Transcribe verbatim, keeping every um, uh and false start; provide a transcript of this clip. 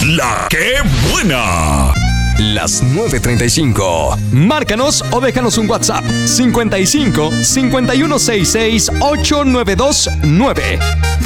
La que buena. Las nueve treinta y cinco. Márcanos o déjanos un WhatsApp. cincuenta y cinco, cincuenta y uno sesenta y seis, ochocientos noventa y dos nueve.